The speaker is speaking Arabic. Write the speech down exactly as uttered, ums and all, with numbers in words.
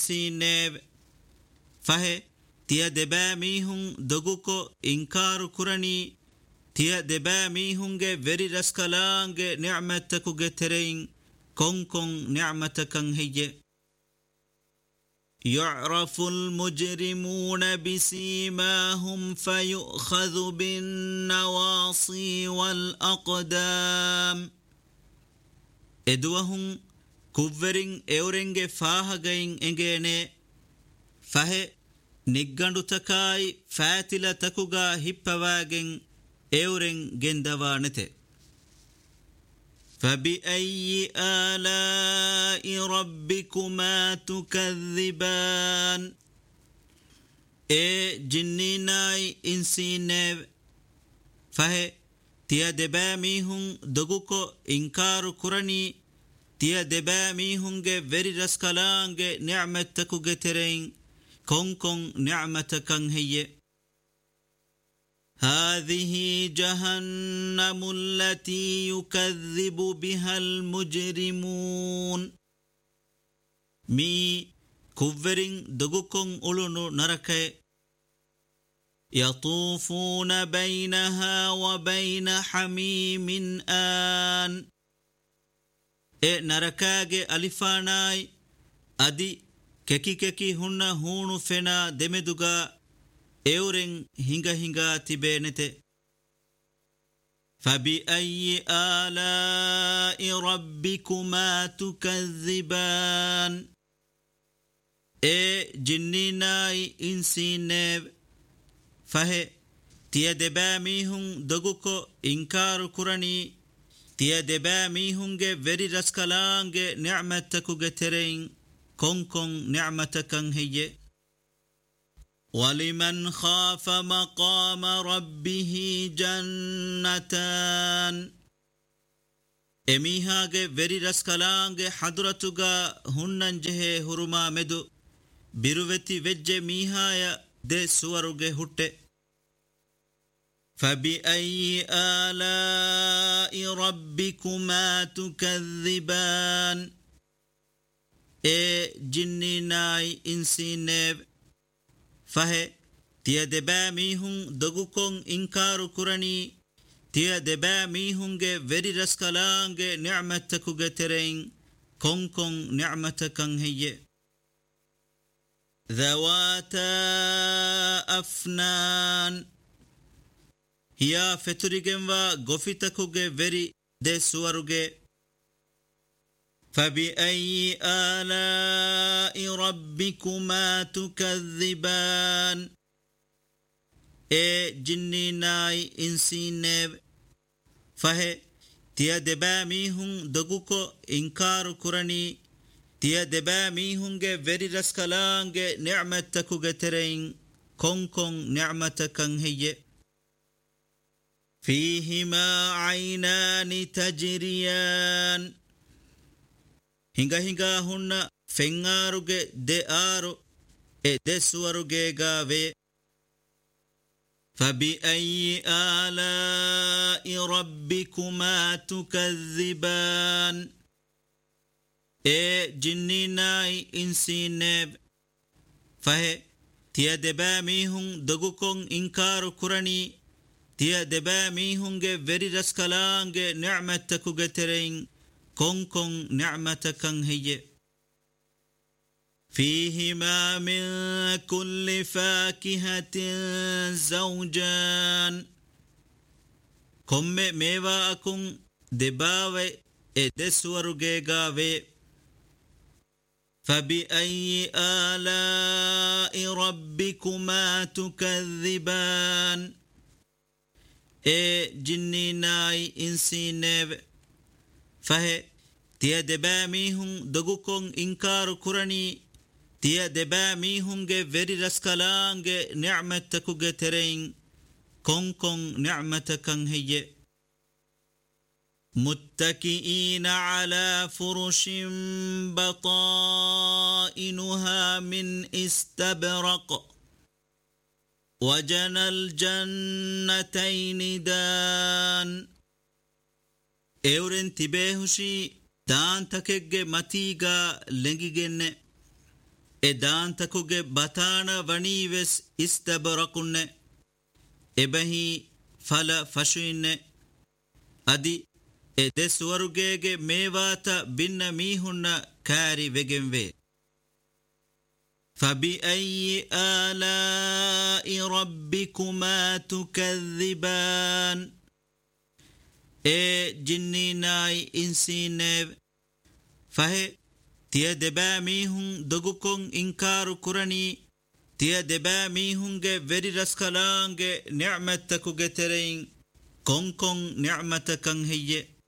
insinev fahe tiya deba mihun doguko inkaru kurani tiya deba mihunge veri raskalange ni'matakuge terein konkon ni'matakan heye يعرف المجرمون بسيماهم فيؤخذ بالنواصي والأقدام إدوهم كوفرين إورنج فاهجين إنجيني فه نيجاندو تكاي فاتلة تكوغا هيبواجين إورن جندوانته فبأي آلاء ربكما تكذبان إيه جنيناي إنسينيv فه تيا دبا ميهن دغوكو إنكار كراني تيا دبا ميهنge veri raskalange نعمتكوge ترين كون كون نعمتكن هي هذه جهنم التي يكذب بها المجرمون مي كوفرين دغوكون أولونو نركي يطوفون بينها وبين حميم آن إيه نركاجي ألفاناي أدي ككي ككي هن هونو فنا دمدوغا إورن هنگا هنگا تبينته فبأي آلاء ربكما تكذبان إيه جنيناي إنسينيv فه تيا دبا ميهن دغوكو إنكار كراني تيا دبا ميهنge veri raskalange نعمتكوge ترين كون كون نعمتكن هي ولمن خاف مقام ربه جنتان إميهاجي veri raskalange حضرتوغا هننجه هرما مدو بيروتي وجه ميهايا de suwaruge hutte فبأي آلاء ربكما تكذبان إيه جنيناي إنسينيv فه تيا دبا ميهن دغوكون إنكار كراني تيا دبا ميهنge veri raskalange نعمتكوge ترين كون كون نعمتكن هي ذواتا أفنان هي فتريجن و غوفيتكوge veri de suwaruge فبأي آلاء ربكما تكذبان إيه جنيناي إنسينيv فه تيا دبا ميهن دغوكو إنكار كراني تيا دبا ميهنge veri raskalange نعمتكوge ترين كون كون نعمتكن هي فيهما عينان تجريان hinga hinga hunna fengaruge de aro e de suwaruge gave فبأي آلاء ربكما تكذبان إيه جنيناي إنسينيv فه تيا دبا ميهن دغوكون إنكار كراني تيا دبا ميهنge veri raskalange نعمتكوge ترين كون كون نعمتكن هي فيهما من كل فاكهة زوجان كم ميوا أكون دباوي ادسورغي غاوي فبأي آلاء ربكما تكذبان إيه جنيناي إنسينيv فه تيا دبا ميهن دغوكون إنكار كراني تيا دبا ميهنge veri raskalange نعمتكوge ترين كون كون نعمتكن هي متكئين على فرش بطائنها من استبرق وجنى الجنتين دان اورن تبهشي دان تكگه متيغا لنگيگن edaantakuge batana vanives istabrakunne ebahi fala fashuinne adi ede suwarugege mevata binna mihunna kari vegenve فبأي آلاء ربكما تكذبان اي جنيناي انسينيv فهي تيا دبا ميهن دغكون انكار كرني تيا دبا ميهنge veri raskalange ni'matakuge terein kon kon ni'matakan heye